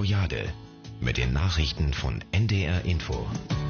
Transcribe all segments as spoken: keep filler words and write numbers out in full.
Jade mit den Nachrichten von N D R Info.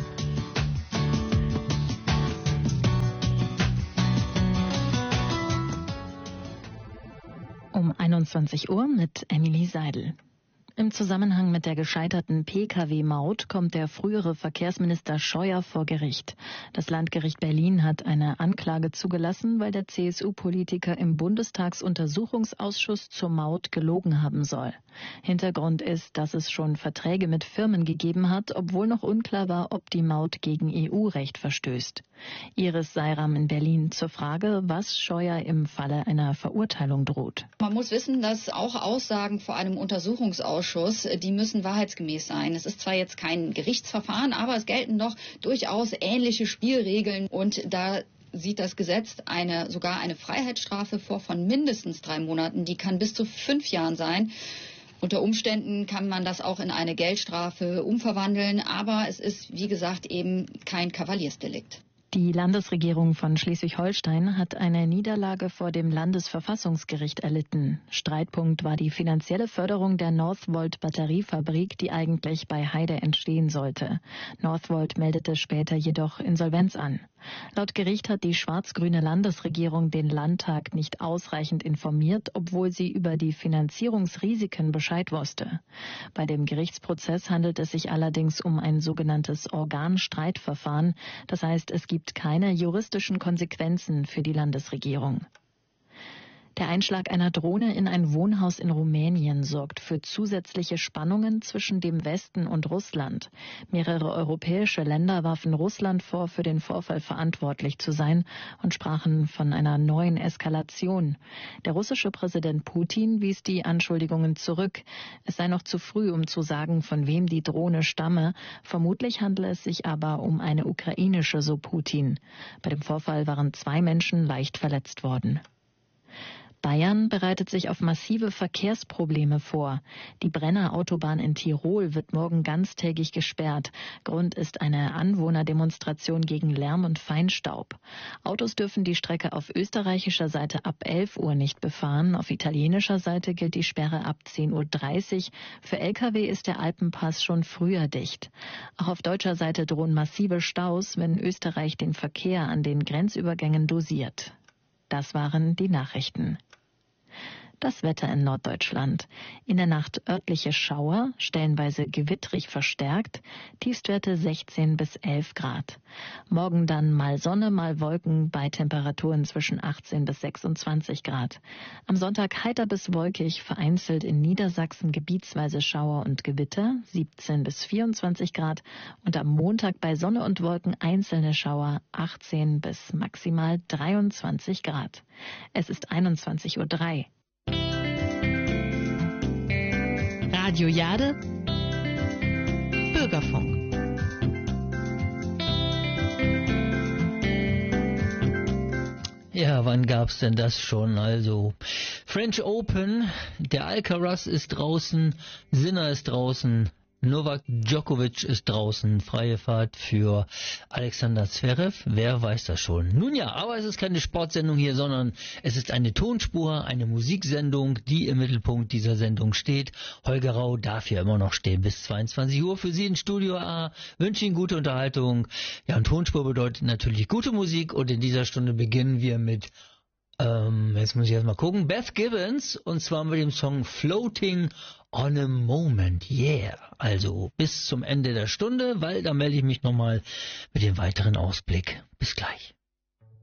Um einundzwanzig Uhr mit Emily Seidel. Im Zusammenhang mit der gescheiterten P K W-Maut kommt der frühere Verkehrsminister Scheuer vor Gericht. Das Landgericht Berlin hat eine Anklage zugelassen, weil der C S U-Politiker im Bundestagsuntersuchungsausschuss zur Maut gelogen haben soll. Hintergrund ist, dass es schon Verträge mit Firmen gegeben hat, obwohl noch unklar war, ob die Maut gegen E U-Recht verstößt. Iris Seiram in Berlin zur Frage, was Scheuer im Falle einer Verurteilung droht. Man muss wissen, dass auch Aussagen vor einem Untersuchungsausschuss, die müssen wahrheitsgemäß sein. Es ist zwar jetzt kein Gerichtsverfahren, aber es gelten doch durchaus ähnliche Spielregeln und da sieht das Gesetz eine, sogar eine Freiheitsstrafe vor von mindestens drei Monaten. Die kann bis zu fünf Jahren sein. Unter Umständen kann man das auch in eine Geldstrafe umverwandeln, aber es ist, wie gesagt, eben kein Kavaliersdelikt. Die Landesregierung von Schleswig-Holstein hat eine Niederlage vor dem Landesverfassungsgericht erlitten. Streitpunkt war die finanzielle Förderung der Northvolt Batteriefabrik, die eigentlich bei Heide entstehen sollte. Northvolt meldete später jedoch Insolvenz an. Laut Gericht hat die schwarz-grüne Landesregierung den Landtag nicht ausreichend informiert, obwohl sie über die Finanzierungsrisiken Bescheid wusste. Bei dem Gerichtsprozess handelt es sich allerdings um ein sogenanntes Organstreitverfahren. Das heißt, es gibt keine juristischen Konsequenzen für die Landesregierung. Der Einschlag einer Drohne in ein Wohnhaus in Rumänien sorgt für zusätzliche Spannungen zwischen dem Westen und Russland. Mehrere europäische Länder warfen Russland vor, für den Vorfall verantwortlich zu sein und sprachen von einer neuen Eskalation. Der russische Präsident Putin wies die Anschuldigungen zurück. Es sei noch zu früh, um zu sagen, von wem die Drohne stamme. Vermutlich handle es sich aber um eine ukrainische, so Putin. Bei dem Vorfall waren zwei Menschen leicht verletzt worden. Bayern bereitet sich auf massive Verkehrsprobleme vor. Die Brenner Autobahn in Tirol wird morgen ganztägig gesperrt. Grund ist eine Anwohnerdemonstration gegen Lärm und Feinstaub. Autos dürfen die Strecke auf österreichischer Seite ab elf Uhr nicht befahren. Auf italienischer Seite gilt die Sperre ab zehn Uhr dreißig. Für L K W ist der Alpenpass schon früher dicht. Auch auf deutscher Seite drohen massive Staus, wenn Österreich den Verkehr an den Grenzübergängen dosiert. Das waren die Nachrichten. Das Wetter in Norddeutschland. In der Nacht örtliche Schauer, stellenweise gewittrig verstärkt, Tiefstwerte sechzehn bis elf Grad. Morgen dann mal Sonne, mal Wolken bei Temperaturen zwischen achtzehn bis sechsundzwanzig Grad. Am Sonntag heiter bis wolkig, vereinzelt in Niedersachsen gebietsweise Schauer und Gewitter, siebzehn bis vierundzwanzig Grad. Und am Montag bei Sonne und Wolken einzelne Schauer, achtzehn bis maximal dreiundzwanzig Grad. Es ist einundzwanzig Uhr drei. Radio Jade, Bürgerfunk. Ja, wann gab's denn das schon? Also French Open, der Alcaraz ist draußen, Sinner ist draußen, Novak Djokovic ist draußen, freie Fahrt für Alexander Zverev, wer weiß das schon. Nun ja, aber es ist keine Sportsendung hier, sondern es ist eine Tonspur, eine Musiksendung, die im Mittelpunkt dieser Sendung steht. Holger Rau darf hier immer noch stehen bis zweiundzwanzig Uhr für Sie in Studio A. Wünsche Ihnen gute Unterhaltung. Ja, und Tonspur bedeutet natürlich gute Musik und in dieser Stunde beginnen wir mit Ähm, jetzt muss ich erst mal gucken. Beth Gibbons, und zwar mit dem Song Floating on a Moment. Yeah. Also bis zum Ende der Stunde, weil da melde ich mich nochmal mit dem weiteren Ausblick. Bis gleich.